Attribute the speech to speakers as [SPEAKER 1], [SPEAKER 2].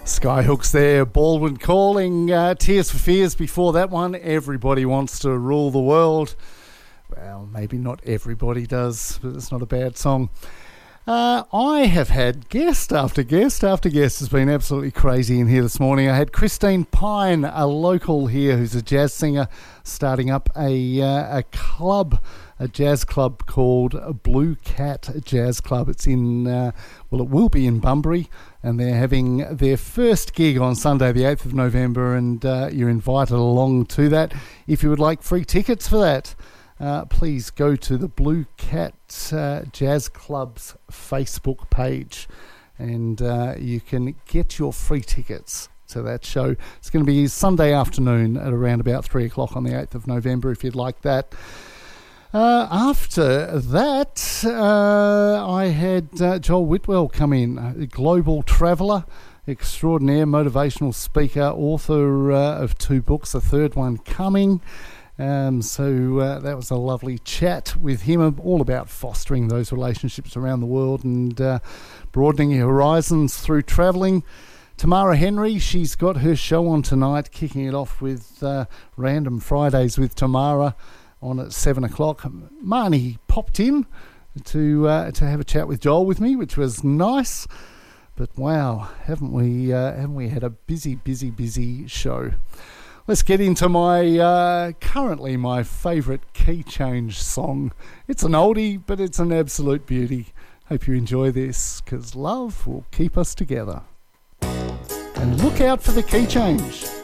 [SPEAKER 1] Skyhooks there, Baldwin Calling, Tears for Fears before that one. Everybody wants to rule the world. Well, maybe not everybody does, but it's not a bad song. I have had guest after guest after guest. Has been absolutely crazy in here this morning. I had Christine Pine, a local here who's a jazz singer, starting up a club, a jazz club called Blue Cat Jazz Club. It's in, it will be in Bunbury, and they're having their first gig on Sunday the 8th of November, and you're invited along to that. If you would like free tickets for that, please go to the Blue Cat Jazz Club's Facebook page, and you can get your free tickets to that show. It's going to be Sunday afternoon at around about 3 o'clock on the 8th of November if you'd like that. After that, I had Joel Whitwell come in, a global traveller, extraordinaire motivational speaker, author of 2 books, a third one coming. So that was a lovely chat with him, all about fostering those relationships around the world and broadening your horizons through travelling. Tamara Henry, she's got her show on tonight, kicking it off with Random Fridays with Tamara on at 7 o'clock. Marnie popped in to have a chat with Joel with me, which was nice. But wow, haven't we had a busy show. Let's get into my currently my favourite key change song. It's an oldie, but it's an absolute beauty. Hope you enjoy this, because love will keep us together. And look out for the key change.